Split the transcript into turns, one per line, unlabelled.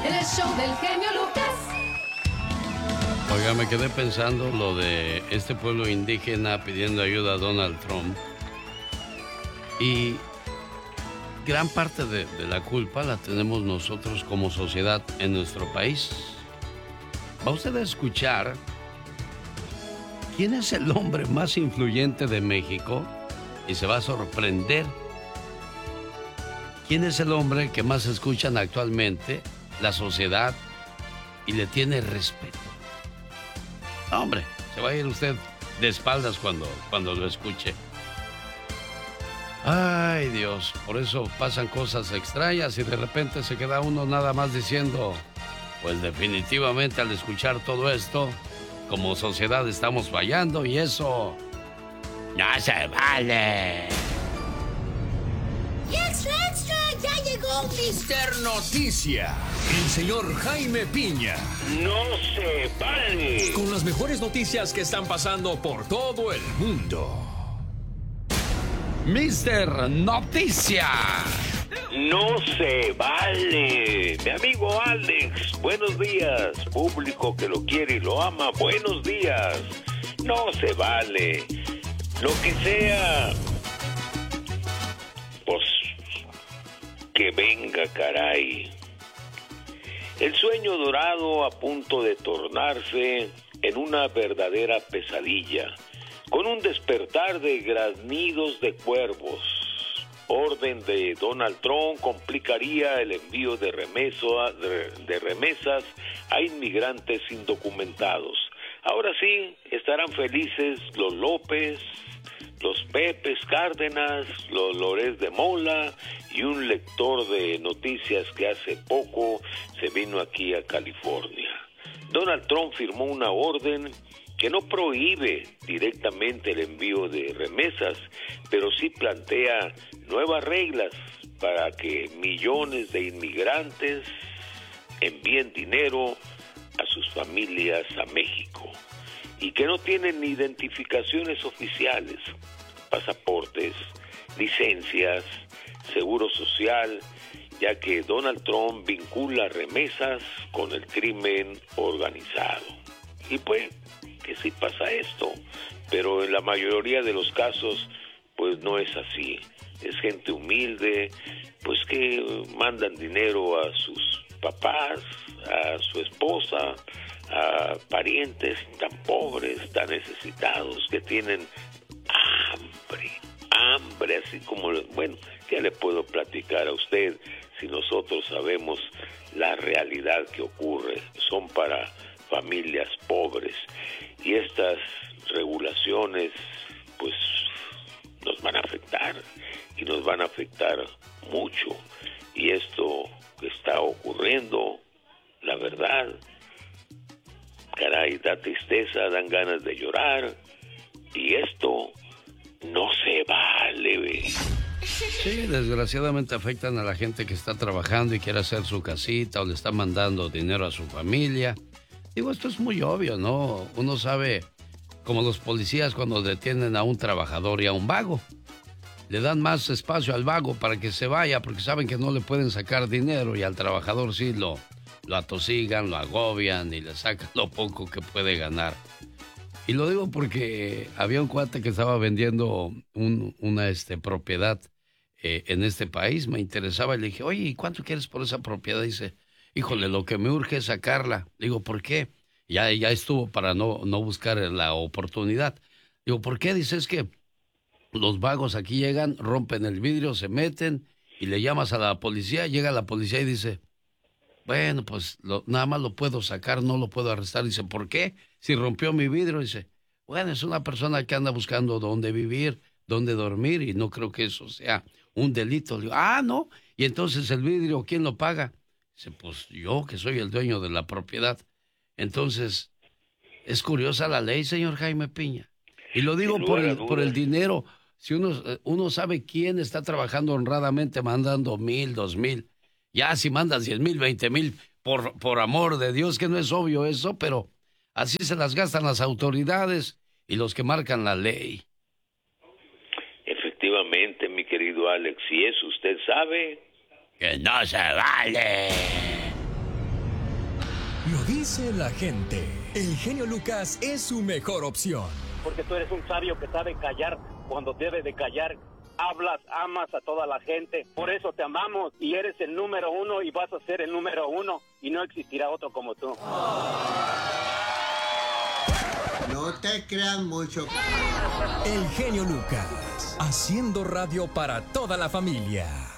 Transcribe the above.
en el show del genio Lucas.
Oiga, me quedé pensando lo de este pueblo indígena pidiendo ayuda a Donald Trump. Y gran parte de la culpa la tenemos nosotros como sociedad en nuestro país. Va usted a escuchar quién es el hombre más influyente de México y se va a sorprender. ¿Quién es el hombre que más escuchan actualmente la sociedad y le tiene respeto? Hombre, se va a ir usted de espaldas cuando lo escuche. Ay, Dios, por eso pasan cosas extrañas y de repente se queda uno nada más diciendo, pues definitivamente al escuchar todo esto, como sociedad estamos fallando y eso no se vale.
¡Y extra, extra! ¡Ya llegó Mr. Noticia! El señor Jaime Piña.
¡No se vale!
Con las mejores noticias que están pasando por todo el mundo.
Mr. Noticia.
¡No se vale! Mi amigo Alex, buenos días. Público que lo quiere y lo ama, buenos días. No se vale. Lo que sea, pues que venga, caray. El sueño dorado a punto de tornarse en una verdadera pesadilla, con un despertar de graznidos de cuervos. Orden de Donald Trump complicaría el envío de remesas a inmigrantes indocumentados. Ahora sí, estarán felices los López, los Pepes Cárdenas, los Lórez de Mola y un lector de noticias que hace poco se vino aquí a California. Donald Trump firmó una orden que no prohíbe directamente el envío de remesas, pero sí plantea nuevas reglas para que millones de inmigrantes envíen dinero a sus familias a México y que no tienen identificaciones oficiales, pasaportes, licencias, seguro social, ya que Donald Trump vincula remesas con el crimen organizado. Y pues que sí pasa esto, pero en la mayoría de los casos pues no es así. Es gente humilde, pues que mandan dinero a sus papás, a su esposa, a parientes tan pobres, tan necesitados, que tienen hambre, así como, bueno, ¿qué le puedo platicar a usted si nosotros sabemos la realidad que ocurre? Son para familias pobres y estas regulaciones pues nos van a afectar y nos van a afectar mucho, y esto que está ocurriendo, la verdad, caray, da tristeza, dan ganas de llorar, y esto no se vale.
Sí, desgraciadamente afectan a la gente que está trabajando y quiere hacer su casita o le está mandando dinero a su familia. Digo, esto es muy obvio, ¿no? Uno sabe, como los policías cuando detienen a un trabajador y a un vago. Le dan más espacio al vago para que se vaya porque saben que no le pueden sacar dinero, y al trabajador sí lo atosigan, lo agobian y le sacan lo poco que puede ganar. Y lo digo porque había un cuate que estaba vendiendo una propiedad en este país. Me interesaba y le dije, oye, ¿y cuánto quieres por esa propiedad? Dice, híjole, lo que me urge es sacarla. Digo, ¿por qué? Ya estuvo para no buscar la oportunidad. Digo, ¿por qué? Dice, es que los vagos aquí llegan, rompen el vidrio, se meten y le llamas a la policía. Llega la policía y dice, bueno, pues nada más lo puedo sacar, no lo puedo arrestar. Dice, ¿por qué? Si rompió mi vidrio. Dice, bueno, es una persona que anda buscando dónde vivir, dónde dormir, y no creo que eso sea un delito. Le digo, no. Y entonces el vidrio, ¿quién lo paga? Dice, pues yo, que soy el dueño de la propiedad. Entonces, es curiosa la ley, señor Jaime Piña. Y lo digo por el dinero. Si uno sabe quién está trabajando honradamente mandando 1,000, 2,000, ya si mandas 10,000, 20,000, por amor de Dios, que no es obvio eso, pero así se las gastan las autoridades y los que marcan la ley.
Efectivamente, mi querido Alex, y eso usted sabe
que no se vale.
Dice la gente, el genio Lucas es su mejor opción.
Porque tú eres un sabio que sabe callar cuando debe de callar. Hablas, amas a toda la gente, por eso te amamos y eres el número uno y vas a ser el número uno y no existirá otro como tú.
No te creas mucho.
El genio Lucas, haciendo radio para toda la familia.